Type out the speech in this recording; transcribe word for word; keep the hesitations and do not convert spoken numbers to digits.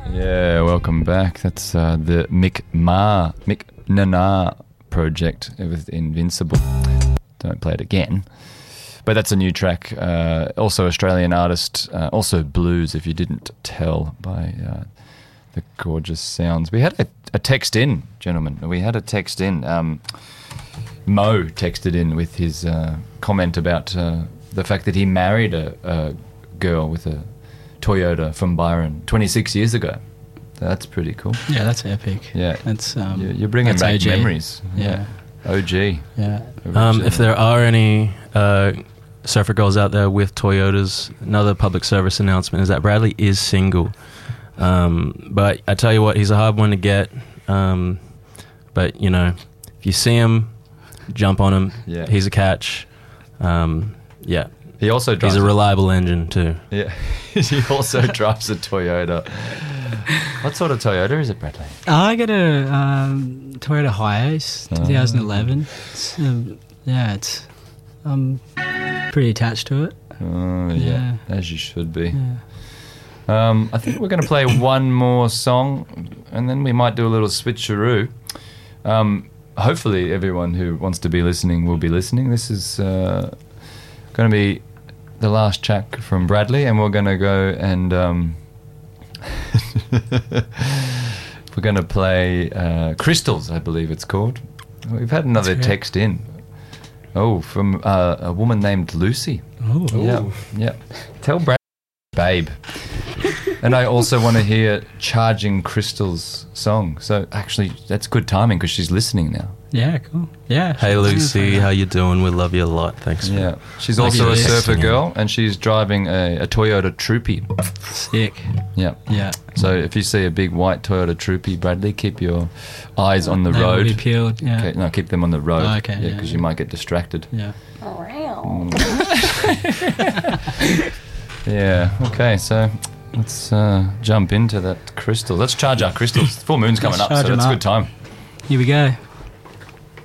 Yeah, welcome back. That's uh, the Mick Ma, Mick Nana project with Invincible. Don't play it again. But that's a new track. Uh, also Australian artist, uh, also blues, if you didn't tell by uh, the gorgeous sounds. We had a, a text in, gentlemen. We had a text in. Um, Mo texted in with his uh, comment about uh, the fact that he married a, a girl with a Toyota from Byron twenty-six years ago. That's pretty cool. Yeah, that's epic. Yeah, that's um, you're, you're bringing back O G. memories. Yeah, yeah. O G. Yeah. Um, if there are any uh, surfer girls out there with Toyotas, another public service announcement is that Bradley is single. Um, but I tell you what, he's a hard one to get. Um, but you know, if you see him, jump on him. Yeah. He's a catch. Um, yeah. He also drives He's a reliable engine too. Yeah. He also drives a Toyota. What sort of Toyota is it, Bradley? I got a um, Toyota Hiace, twenty eleven. It's, um, yeah, it's I'm pretty attached to it. Oh, yeah, Yeah. as you should be. Yeah. Um, I think we're going to play one more song, and then we might do a little switcheroo. Um, hopefully everyone who wants to be listening will be listening. This is uh, going to be the last track from Bradley, and we're going to go and... Um, we're going to play uh, Crystals, I believe it's called. We've had another text in. Oh, from uh, a woman named Lucy. Oh, yeah, yeah. Tell Brad, babe. And I also want to hear Charging Crystals song. So actually, that's good timing because she's listening now. Yeah, cool. Yeah. Hey Lucy, how you doing? We love you a lot. Thanks. Yeah, For she's Thank also you. a surfer Yeah. girl, and she's driving a, a Toyota Troopy. Sick. Yeah. Yeah. So if you see a big white Toyota Troopy, Bradley, keep your eyes on the They will road. be peeled. Yeah. Okay, no, keep them on the road. Oh, okay, Yeah, yeah, because yeah. you might get distracted. Yeah. Yeah. Okay. So let's uh, jump into that crystal. Let's charge our crystals. Full moon's coming Let's up, so charge 'em that's a up. good time. Here we go.